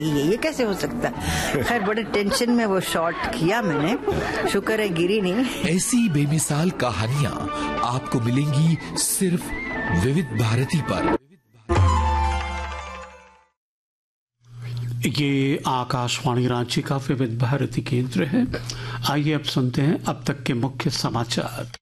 ये कैसे हो सकता है। खैर बड़े टेंशन में वो शॉट किया मैंने, शुक्र है गिरी नहीं। ऐसी बेमिसाल कहानियां आपको मिलेंगी सिर्फ विविध भारती पर। ये आकाशवाणी रांची का विविध भारती केंद्र है। आइए अब सुनते हैं अब तक के मुख्य समाचार।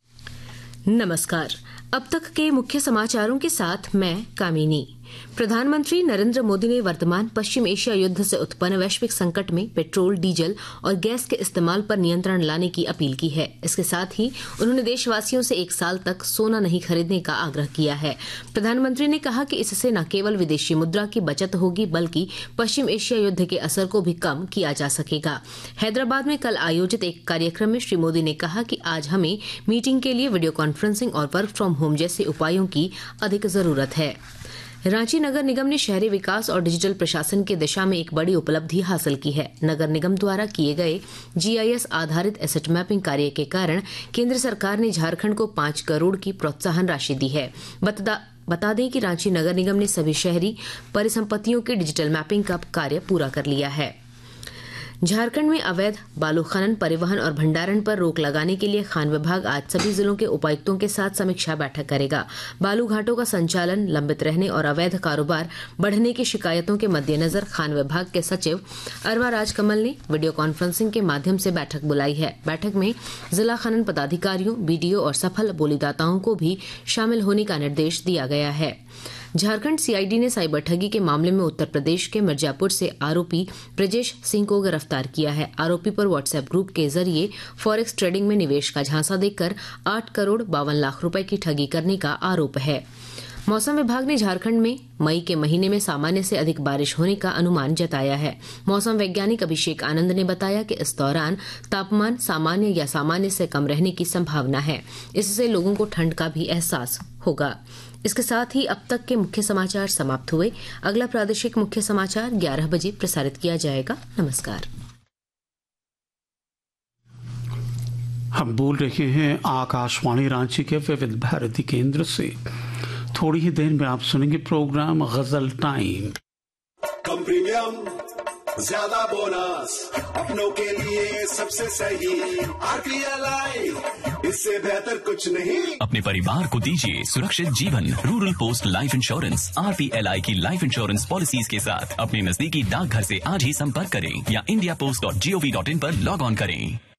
नमस्कार, अब तक के मुख्य समाचारों के साथ मैं कामिनी। प्रधानमंत्री नरेंद्र मोदी ने वर्तमान पश्चिम एशिया युद्ध से उत्पन्न वैश्विक संकट में पेट्रोल, डीजल और गैस के इस्तेमाल पर नियंत्रण लाने की अपील की है। इसके साथ ही उन्होंने देशवासियों से 1 साल तक सोना नहीं खरीदने का आग्रह किया है। प्रधानमंत्री ने कहा कि इससे न केवल विदेशी मुद्रा की बचत होगी बल्कि पश्चिम एशिया युद्ध के असर को भी कम किया जा सकेगा। हैदराबाद में कल आयोजित एक कार्यक्रम में श्री मोदी ने कहा कि आज हमें मीटिंग के लिए वीडियो कॉन्फ्रेंसिंग और वर्क फ्रॉम होम जैसे उपायों की अधिक जरूरत है। रांची नगर निगम ने शहरी विकास और डिजिटल प्रशासन की दिशा में एक बड़ी उपलब्धि हासिल की है। नगर निगम द्वारा किए गए GIS आधारित एसेट मैपिंग कार्य के कारण केंद्र सरकार ने झारखंड को 5 करोड़ की प्रोत्साहन राशि दी है। बता दें कि रांची नगर निगम ने सभी शहरी परिसंपत्तियों के डिजिटल मैपिंग का कार्य पूरा कर लिया है। झारखंड में अवैध बालू खनन, परिवहन और भंडारण पर रोक लगाने के लिए खान विभाग आज सभी जिलों के उपायुक्तों के साथ समीक्षा बैठक करेगा। बालू घाटों का संचालन लंबित रहने और अवैध कारोबार बढ़ने की शिकायतों के मद्देनजर खान विभाग के सचिव अरवा राजकमल ने वीडियो कॉन्फ्रेंसिंग के माध्यम से बैठक बुलाई है। बैठक में जिला खनन पदाधिकारियों, BDO और सफल बोलीदाताओं को भी शामिल होने का निर्देश दिया गया है। झारखंड CID ने साइबर ठगी के मामले में उत्तर प्रदेश के मिर्जापुर से आरोपी ब्रजेश सिंह को गिरफ्तार किया है। आरोपी पर व्हाट्सएप ग्रुप के जरिए फॉरेक्स ट्रेडिंग में निवेश का झांसा देकर 8 करोड़ 52 लाख रुपए की ठगी करने का आरोप है। मौसम विभाग ने झारखंड में मई के महीने में सामान्य से अधिक बारिश होने का अनुमान जताया है। मौसम वैज्ञानिक अभिषेक आनंद ने बताया कि इस दौरान तापमान सामान्य या सामान्य से कम रहने की संभावना है। इससे लोगों को ठंड का भी एहसास होगा। इसके साथ ही अब तक के मुख्य समाचार समाप्त हुए। अगला प्रादेशिक मुख्य समाचार 11 बजे प्रसारित किया जाएगा। नमस्कार। हम बोल रहे हैं आकाशवाणी रांची के विविध भारती केंद्र से। थोड़ी ही देर में आप सुनेंगे प्रोग्राम गजल टाइम। कम प्रीमियम, ज्यादा बोनस, अपनों के लिए सबसे सही RPLI, इससे बेहतर कुछ नहीं। अपने परिवार को दीजिए सुरक्षित जीवन। Rural post life insurance RPLI की लाइफ इंश्योरेंस पॉलिसीज के साथ अपने नजदीकी डाकघर से आज ही संपर्क करें या indiapost.gov.in पर लॉग ऑन करें।